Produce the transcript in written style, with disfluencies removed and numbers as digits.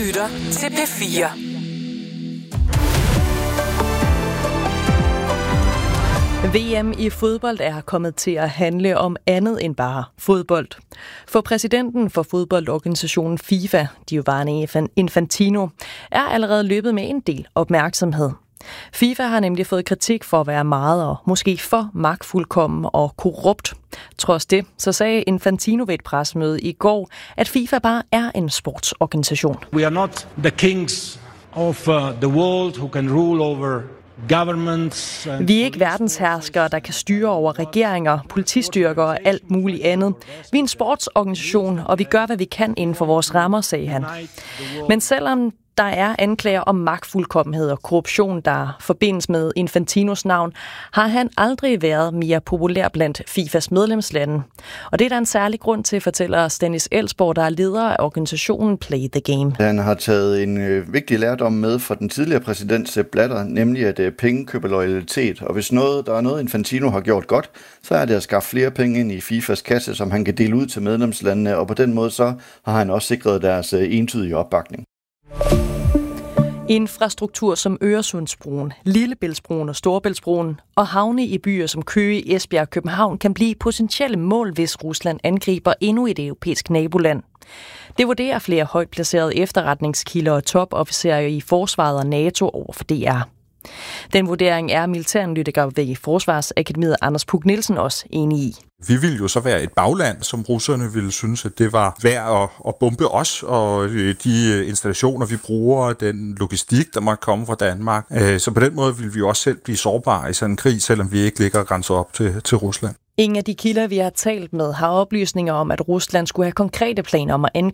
lytter til P4. VM i fodbold er kommet til at handle om andet end bare fodbold. For præsidenten for fodboldorganisationen FIFA, Giovanni Infantino, er allerede løbet med en del opmærksomhed. FIFA har nemlig fået kritik for at være meget og måske for magtfuldkommen og korrupt. Trods det, så sagde Infantino ved et pressemøde i går, at FIFA bare er en sportsorganisation. We are not the kings of the world who can rule over governments. Vi er ikke verdensherskere, der kan styre over regeringer, politistyrker og alt muligt andet. Vi er en sportsorganisation, og vi gør, hvad vi kan inden for vores rammer, sagde han. Men selvom der er anklager om magtfuldkommenhed og korruption, der forbindes med Infantinos navn, har han aldrig været mere populær blandt FIFAs medlemslande. Og det er der en særlig grund til, fortæller Stanis Elsborg, der er leder af organisationen Play the Game. Han har taget en vigtig lærdom med fra den tidligere præsident Sepp Blatter, nemlig at penge køber loyalitet. Og hvis der er noget, Infantino har gjort godt, så er det at skaffe flere penge ind i FIFAs kasse, som han kan dele ud til medlemslandene. Og på den måde så har han også sikret deres entydige opbakning. Infrastruktur som Øresundsbroen, Lillebæltsbroen og Storebæltsbroen og havne i byer som Køge, Esbjerg og København kan blive potentielle mål, hvis Rusland angriber endnu et europæisk naboland. Det vurderer flere højt placerede efterretningskilder og topofficerer i Forsvaret og NATO over for DR. Den vurdering er militæranalytiker ved Forsvarsakademiet Anders Puk Nielsen også enig i. Vi ville jo så være et bagland, som russerne ville synes, at det var værd at bombe os, og de installationer, vi bruger, den logistik, der måtte komme fra Danmark. Så på den måde ville vi også selv blive sårbare i sådan en krig, selvom vi ikke ligger grænset op til Rusland. Ingen af de kilder, vi har talt med, har oplysninger om, at Rusland skulle have konkrete planer om at angribe